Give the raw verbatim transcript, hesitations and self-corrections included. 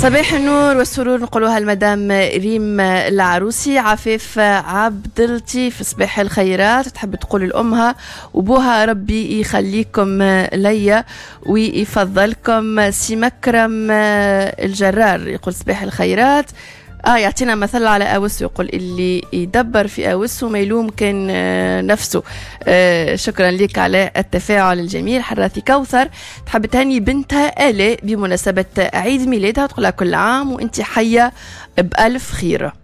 صباح النور والسرور نقولوها المدام ريم العروسي. عفيف عبد اللطيف صباح الخيرات، تحب تقول لأمها وبوها ربي يخليكم ليا ويفضلكم. سي مكرم الجرار يقول صباح الخيرات. اه يعطينا مثل على اوسو، يقول اللي يدبر في اوسو ما يلوم كان نفسه. آه شكرا لك على التفاعل الجميل. حراثي كوثر تحب تهني بنتها آلاء بمناسبة عيد ميلادها، تقول لها كل عام وانت حية بألف خير.